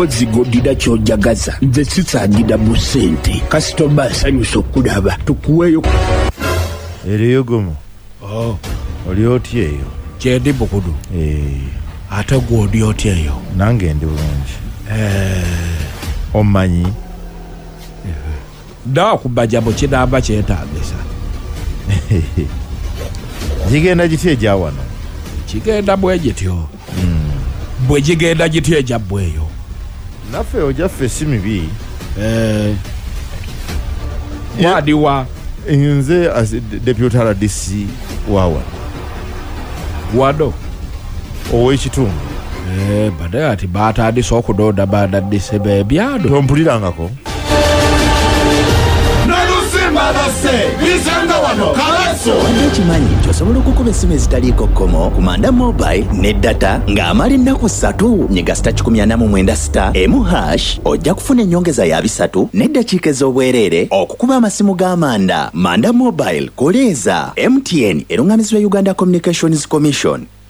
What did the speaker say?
zigodira kyojagaza nze sisaagida mu ssente kasitoma asanyusa okulaba tukuweeyo eriyo gomo oli otya eyo kyendi bukudu ate gwe oli otya eyo nange ndi bulungi omanyi nakubaja mu kinamba kyetaagisa gigenda gitya egya wano kigenda bwe gityo bwe gigenda gitya ejabbweeyo naffe ojaffe si mibi wadiwa nze as deputy RDC wawa wano ow'ekitundu bade ati baatandise okudonda baadadise bebyano tompulirangako wadde okimanyi nti osobola okukuba essimu ezitaliiko kkomo ku Manda Mobile ne data ng'amala ennaku 3 nyiga *496 ojja kufuna ennyongeza ya 3 n'eddakiika ez'obwereere okukuba amasimu g'amanda. Manda Mobile koleeza MTN eruŋŋamizibwa Uganda Communications Commission.